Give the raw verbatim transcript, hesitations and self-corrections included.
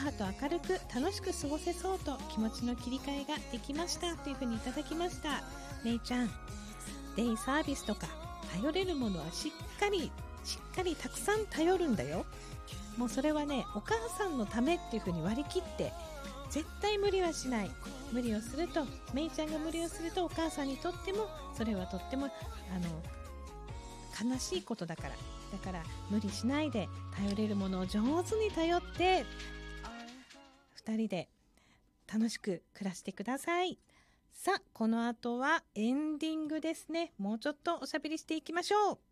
母と明るく楽しく過ごせそうと気持ちの切り替えができましたというふうにいただきました。めいちゃん、デイサービスとか頼れるものはしっかりしっかりたくさん頼るんだよ。もうそれはね、お母さんのためっていうふうに割り切って絶対無理はしない。無理をすると、めいちゃんが無理をするとお母さんにとってもそれはとってもあの悲しいことだから。だから無理しないで頼れるものを上手に頼ってふたりで楽しく暮らしてください。さあ、この後はエンディングですね。もうちょっとおしゃべりしていきましょう。